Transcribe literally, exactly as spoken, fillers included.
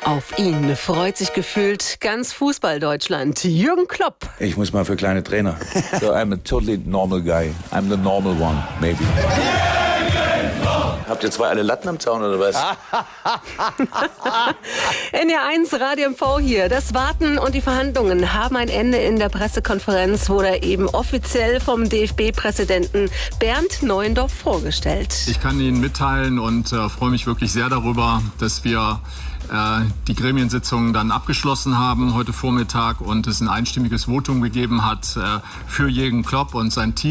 Auf ihn freut sich gefühlt ganz Fußball-Deutschland. Jürgen Klopp. Ich muss mal für kleine Trainer. So I'm a totally normal guy. I'm the normal one, maybe. Habt ihr zwei alle Latten am Zaun oder was? N R eins Radio M V hier. Das Warten und die Verhandlungen haben ein Ende. In der Pressekonferenz wurde er eben offiziell vom D F B-Präsidenten Bernd Neuendorf vorgestellt. Ich kann Ihnen mitteilen und äh, freue mich wirklich sehr darüber, dass wir äh, die Gremiensitzung dann abgeschlossen haben heute Vormittag und es ein einstimmiges Votum gegeben hat äh, für Jürgen Klopp und sein Team.